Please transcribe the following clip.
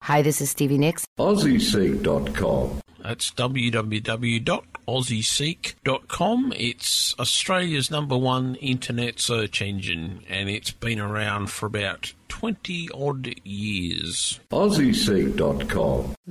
Hi, this is Stevie Nicks. AussieSeek.com. That's www.aussieseek.com. It's Australia's #1 internet search engine, and it's been around for about 20-odd years. AussieSeek.com.